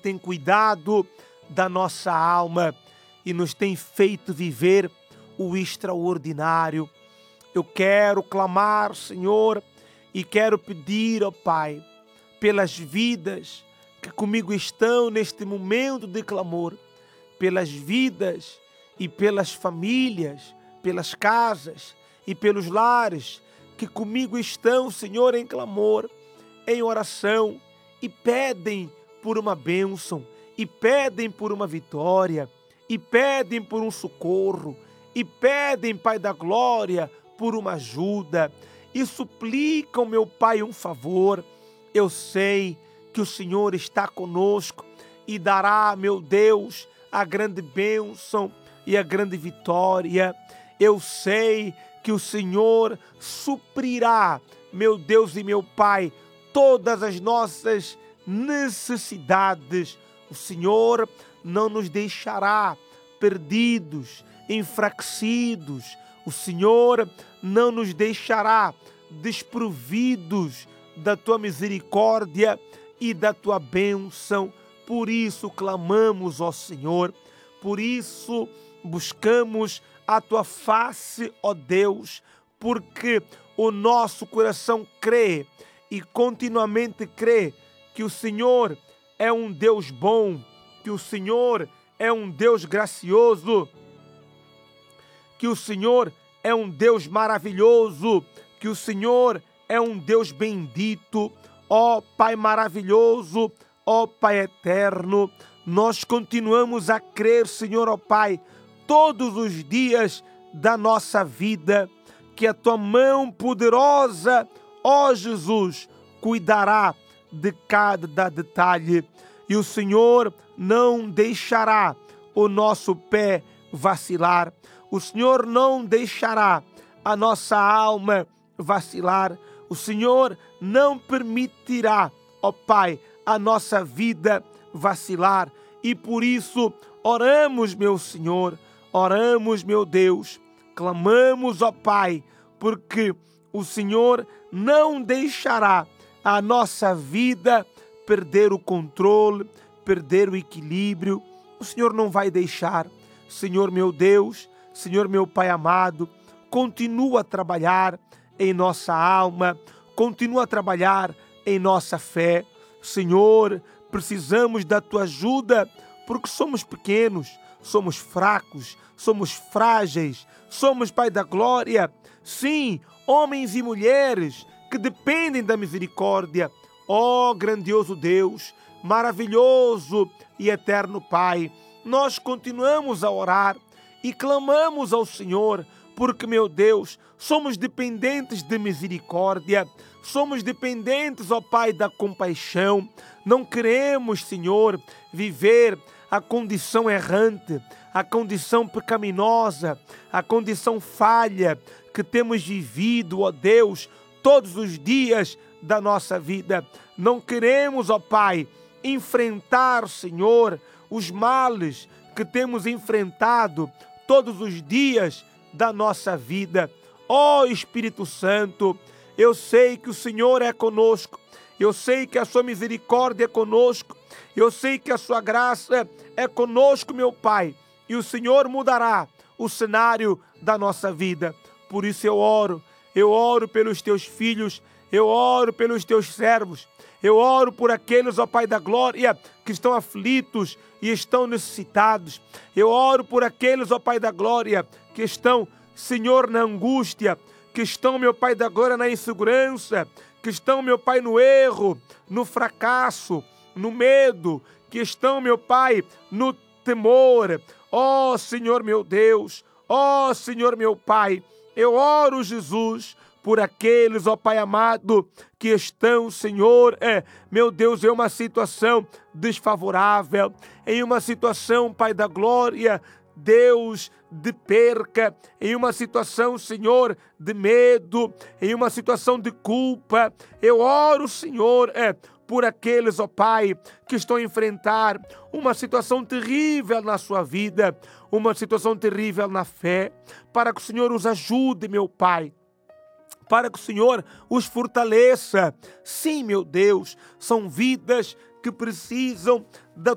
tem cuidado da nossa alma e nos tem feito viver o extraordinário. Eu quero clamar, Senhor, e quero pedir, ó Pai, pelas vidas que comigo estão neste momento de clamor, pelas vidas e pelas famílias, pelas casas e pelos lares que comigo estão, Senhor, em clamor, em oração, e pedem por uma bênção, e pedem por uma vitória, e pedem por um socorro, e pedem, Pai da glória, por uma ajuda, e suplicam, meu Pai, um favor. Eu sei que o Senhor está conosco e dará, meu Deus, a grande bênção e a grande vitória. Eu sei que o Senhor suprirá, meu Deus e meu Pai, todas as nossas necessidades. O Senhor não nos deixará perdidos, enfraquecidos. O Senhor não nos deixará desprovidos da tua misericórdia e da tua bênção. Por isso clamamos, ó Senhor, por isso buscamos a tua face, ó Deus, porque o nosso coração crê e continuamente crê que o Senhor é um Deus bom, que o Senhor é um Deus gracioso, que o Senhor é um Deus maravilhoso, que o Senhor é um Deus bendito. Ó Pai maravilhoso, ó Pai eterno, nós continuamos a crer, Senhor, ó Pai, todos os dias da nossa vida, que a tua mão poderosa, ó Jesus, cuidará de cada detalhe, e o Senhor não deixará o nosso pé vacilar. O Senhor não deixará a nossa alma vacilar. O Senhor não permitirá, ó Pai, a nossa vida vacilar. E por isso oramos, meu Senhor, oramos, meu Deus, clamamos, ó Pai, porque o Senhor não deixará a nossa vida perder o controle, perder o equilíbrio. O Senhor não vai deixar. Senhor meu Deus, Senhor meu Pai amado, continua a trabalhar em nossa alma, continua a trabalhar em nossa fé. Senhor, precisamos da tua ajuda, porque somos pequenos, somos fracos, somos frágeis, somos, Pai da glória, sim, homens e mulheres que dependem da misericórdia. Ó grandioso Deus, maravilhoso e eterno Pai, nós continuamos a orar e clamamos ao Senhor, porque, meu Deus, somos dependentes de misericórdia, somos dependentes, ó Pai, da compaixão. Não queremos, Senhor, viver a condição errante, a condição pecaminosa, a condição falha que temos vivido, ó Deus, todos os dias da nossa vida. Não queremos, ó Pai, enfrentar, Senhor, os males que temos enfrentado todos os dias da nossa vida. Ó Espírito Santo, eu sei que o Senhor é conosco, eu sei que a sua misericórdia é conosco, eu sei que a sua graça é conosco, meu Pai, e o Senhor mudará o cenário da nossa vida. Por isso eu oro pelos teus filhos, eu oro pelos teus servos, eu oro por aqueles, ó Pai da glória, que estão aflitos e estão necessitados. Eu oro por aqueles, ó Pai da glória, que estão, Senhor, na angústia, que estão, meu Pai da glória, na insegurança, que estão, meu Pai, no erro, no fracasso, no medo, que estão, meu Pai, no temor. Ó Senhor meu Deus, ó Senhor meu Pai, eu oro, Jesus, por aqueles, ó Pai amado, que estão, Senhor, meu Deus, em uma situação desfavorável, em uma situação, Pai da glória, Deus, de perca, em uma situação, Senhor, de medo, em uma situação de culpa. Eu oro, Senhor, por aqueles, ó Pai, que estão a enfrentar uma situação terrível na sua vida, uma situação terrível na fé, para que o Senhor os ajude, meu Pai, para que o Senhor os fortaleça. Sim, meu Deus, são vidas que precisam da